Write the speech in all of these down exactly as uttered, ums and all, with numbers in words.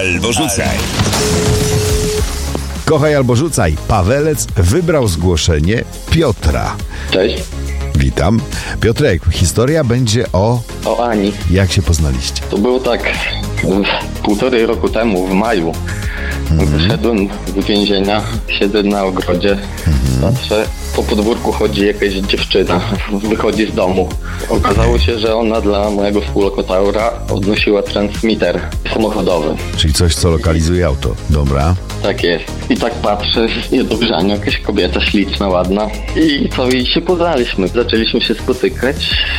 albo rzucaj. Kochaj albo rzucaj. Pawelec wybrał zgłoszenie Piotra. Cześć. Witam. Piotrek, historia będzie o... O Ani. Jak się poznaliście? To było tak w półtorej roku temu, w maju. Mhm. Wyszedłem z więzienia, siedzę na ogrodzie, mhm. patrzę, po podwórku chodzi jakaś dziewczyna, wychodzi z domu. Okazało się, że ona dla mojego współlokatora odnosiła transmitter samochodowy. Czyli coś, co lokalizuje auto. Dobra. Tak jest. I tak patrzę, niedogrzanie, jakaś kobieta śliczna, ładna. I co, i się poznaliśmy. Zaczęliśmy się spotykać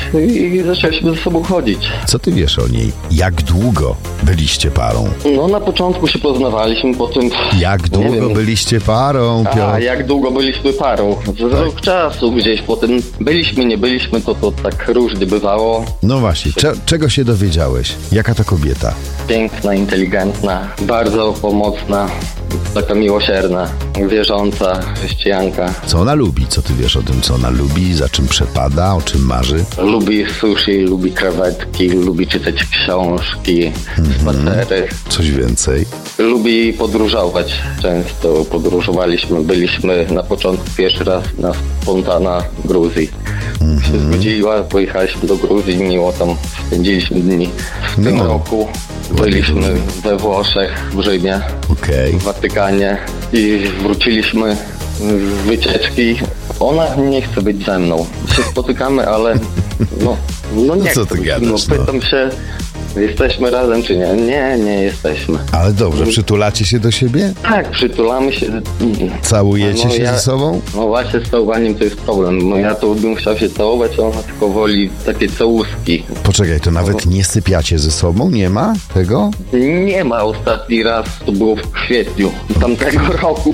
i zaczęliśmy ze sobą chodzić. Co ty wiesz o niej? Jak długo byliście parą? No na początku się poznawaliśmy, potem... Jak długo byliście parą, Piotr? A, jak długo byliśmy parą? Z tak. rok czasu gdzieś, potem byliśmy, nie byliśmy, to to tak różnie bywało. No właśnie, Cze- czego się dowiedziałeś? Jaka to kobieta? Piękna, inteligentna, bardzo pomocna, taka miłosierna, wierząca, chrześcijanka. Co ona lubi? Co ty wiesz o tym, co ona lubi? Za czym przepada? O czym marzy? Lubi sushi, lubi krewetki, lubi czytać książki, mm-hmm. spacery. Coś więcej? Lubi podróżować. Często podróżowaliśmy, byliśmy na początku pierwszy raz na Spontana w Gruzji. Mm-hmm. Się zgodziła, pojechaliśmy do Gruzji, miło tam spędziliśmy dni. W tym no. roku byliśmy we Włoszech, w Rzymie, okay. w Watykanie i wróciliśmy z wycieczki. Ona nie chce być ze mną. Się spotykamy, ale no, no nie no co ty gadasz, no, pytam się, jesteśmy razem czy nie? Nie, nie jesteśmy. Ale dobrze, przytulacie się do siebie? Tak, przytulamy się. Całujecie no, się ja, ze sobą? No właśnie z całowaniem to jest problem. No ja to bym chciał się całować, a ona tylko woli takie całuski. Poczekaj, to nawet nie sypiacie ze sobą? Nie ma tego? Nie ma. Ostatni raz to było w kwietniu tamtego roku.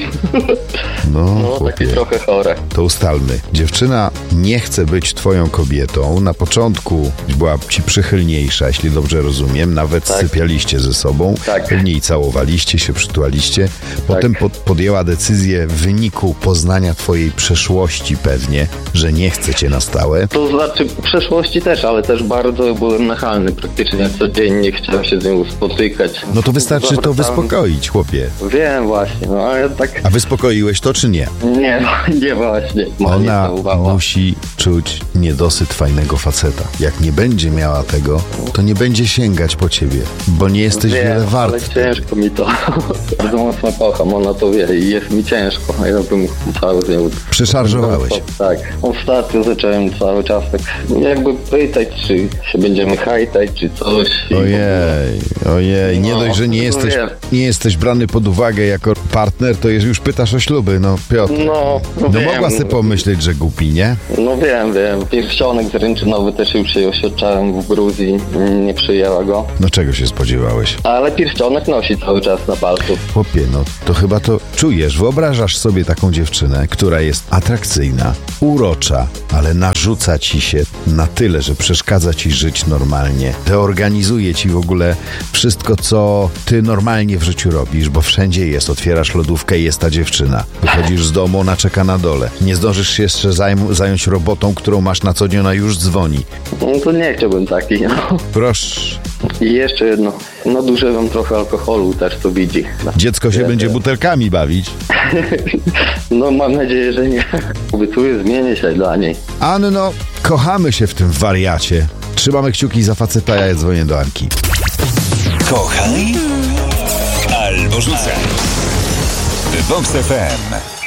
No, no takie trochę chore. To ustalmy. Dziewczyna nie chce być twoją kobietą. Na początku była ci przychylniejsza, jeśli dobrze rozumiem. Nawet tak. sypialiście ze sobą. Tak. Pewnie i całowaliście się, przytulaliście. Potem tak. pod, podjęła decyzję w wyniku poznania twojej przeszłości pewnie, że nie chce cię na stałe. To znaczy przeszłości też, ale też bardzo byłem nachalny. Praktycznie codziennie chciałem się z nią spotykać. No to wystarczy Zawracam. to wyspokoić, chłopie. Wiem właśnie, no ale tak... A wyspokoiłeś to czy nie? Nie, nie właśnie. Ona musi czuć niedosyt fajnego faceta. Jak nie będzie miała tego, to nie będzie sięgać po ciebie, bo nie jesteś Wiem, wiele wart. Ale ciężko mi to. Bardzo mocno kocham, ona to wie i jest mi ciężko. Ja bym cały z nią... Przeszarżowałeś. Tak. Ostatnio zacząłem cały czas tak jakby pytać, czy się będziemy hajtać, czy coś. Ojej, ojej. Nie no, dość, że nie jesteś, nie jesteś brany pod uwagę jako partner, to już pytasz o śluby, no Piotr. No, no wiem. mogła sobie pomyśleć, że głupi, nie? No wiem, wiem. Pierścionek zaręczynowy też już się oświadczałem w Gruzji, nie przyjęła go. No czego się spodziewałeś? Ale pierścionek nosi cały czas na palcu. Chłopie, no to chyba to czujesz, wyobrażasz sobie taką dziewczynę, która jest atrakcyjna, urocza, ale narzuca ci się na tyle, że przeszkadza ci żyć normalnie. Deorganizuje ci w ogóle wszystko, co ty normalnie w życiu robisz, bo wszędzie jest. Otwierasz lodówkę i jest ta dziewczyna. Wychodzisz z domu, ona czeka na dole. Nie zdążysz się jeszcze zajm- zająć robotą, którą masz na co dzień, ona już dzwoni. No to nie chciałbym taki, no. Proszę. I jeszcze jedno. Nadużywam trochę alkoholu, też to widzi. Dziecko się ja będzie ja. butelkami bawić. No mam nadzieję, że nie. Obiecuję, zmienię się dla niej. Anno, kochamy się w tym wariacie. Trzymamy kciuki za faceta, ja dzwonię do Anki. Kochaj albo rzucaj. Vox F M.